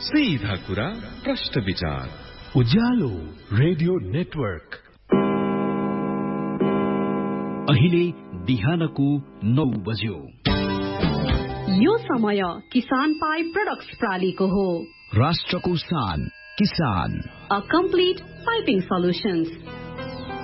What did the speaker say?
सीधा कुरा प्रश्न विचार उज्यालो रेडियो नेटवर्क। अहिले बिहानको 9 बज्यो। यो समय किसान पाइप प्रोडक्ट्स प्रालीको हो। राष्ट्रको शान किसान। A complete piping solutions.